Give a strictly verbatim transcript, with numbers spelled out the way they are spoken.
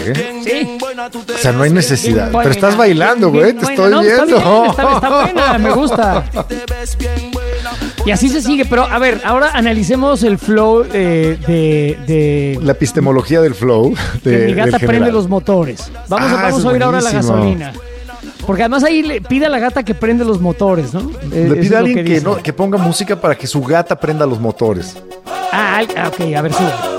¿eh? Sí. O sea, no hay necesidad. Bien buena, Pero estás bailando, bien güey. Te buena. estoy No, está viendo. bien, está, está buena, me gusta. Y así se sigue. Pero, a ver, ahora analicemos el flow eh, de, de... La epistemología del flow. De, que mi gata del prende general. los motores. Vamos, Ah, a, vamos eso a es oír ahora la buenísimo. gasolina. Porque además ahí le pide a la gata que prende los motores, ¿no? Eh, Le eso pide es a lo alguien que, dice. no, que ponga música para que su gata prenda los motores. Ah, ah, ok, a ver, sube.